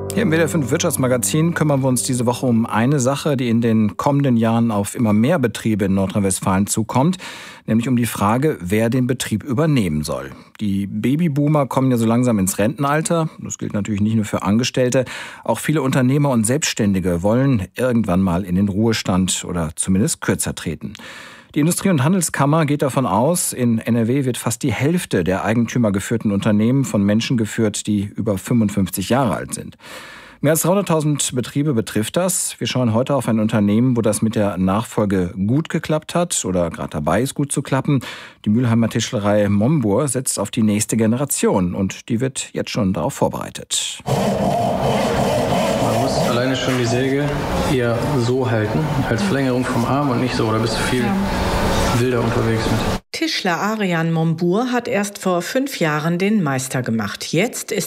Hier im WDR 5 Wirtschaftsmagazin kümmern wir uns diese Woche um eine Sache, die in den kommenden Jahren auf immer mehr Betriebe in Nordrhein-Westfalen zukommt, nämlich um die Frage, wer den Betrieb übernehmen soll. Die Babyboomer kommen ja so langsam ins Rentenalter. Das gilt natürlich nicht nur für Angestellte. Auch viele Unternehmer und Selbstständige wollen irgendwann mal in den Ruhestand oder zumindest kürzer treten. Die Industrie- und Handelskammer geht davon aus, in NRW wird fast die Hälfte der eigentümergeführten Unternehmen von Menschen geführt, die über 55 Jahre alt sind. Mehr als 300.000 Betriebe betrifft das. Wir schauen heute auf ein Unternehmen, wo das mit der Nachfolge gut geklappt hat oder gerade dabei ist, gut zu klappen. Die Mülheimer Tischlerei Mombur setzt auf die nächste Generation und die wird jetzt schon darauf vorbereitet. Man muss alleine schon die Säge eher so halten, als Verlängerung vom Arm und nicht so, oder bist du viel wilder unterwegs mit? Tischler Arian Mombur hat erst vor 5 Jahren den Meister gemacht. Jetzt ist